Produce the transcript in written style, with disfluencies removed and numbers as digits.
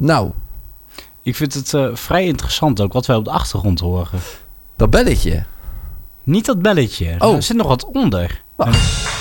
Nou, Ik vind het vrij interessant ook wat wij op de achtergrond horen. dat belletje. Niet dat belletje. Oh. Er zit nog wat onder. Wacht.